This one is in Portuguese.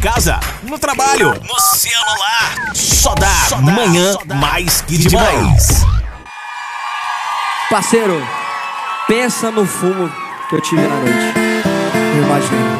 casa, no trabalho, no celular. Só dá Manhã Mais que Demais. Parceiro, pensa no fumo que eu tive na noite. Eu imaginei.